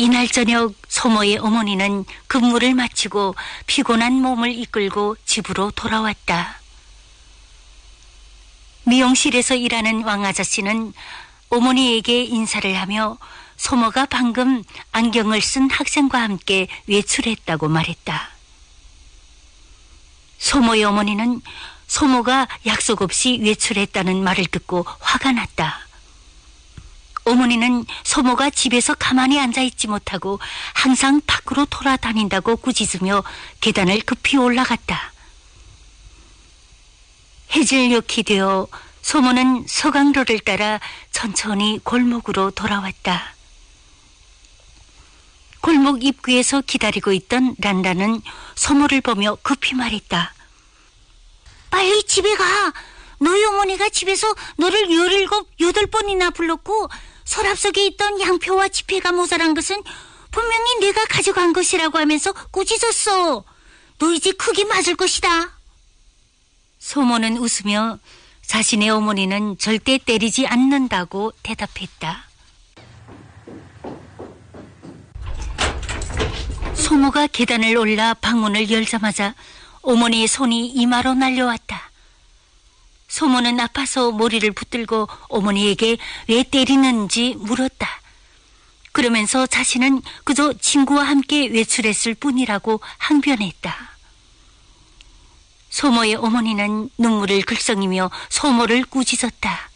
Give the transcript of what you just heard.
이날 저녁 소모의 어머니는 근무를 마치고 피곤한 몸을 이끌고 집으로 돌아왔다. 미용실에서 일하는 왕 아저씨는 어머니에게 인사를 하며 소모가 방금 안경을 쓴 학생과 함께 외출했다고 말했다. 소모의 어머니는 소모가 약속 없이 외출했다는 말을 듣고 화가 났다. 어머니는 소모가 집에서 가만히 앉아있지 못하고 항상 밖으로 돌아다닌다고 꾸짖으며 계단을 급히 올라갔다. 해질녘이 되어 소모는 서강로를 따라 천천히 골목으로 돌아왔다. 골목 입구에서 기다리고 있던 란란은 소모를 보며 급히 말했다. 빨리 집에 가. 너희 어머니가 집에서 너를 17, 8번이나 불렀고 서랍 속에 있던 양표와 지폐가 모자란 것은 분명히 내가 가져간 것이라고 하면서 꾸짖었어. 너 이제 크게 맞을 것이다. 소모는 웃으며 자신의 어머니는 절대 때리지 않는다고 대답했다. 소모가 계단을 올라 방문을 열자마자 어머니의 손이 이마로 날려왔다. 소모는 아파서 머리를 붙들고 어머니에게 왜 때리는지 물었다. 그러면서 자신은 그저 친구와 함께 외출했을 뿐이라고 항변했다. 소모의 어머니는 눈물을 글썽이며 소모를 꾸짖었다.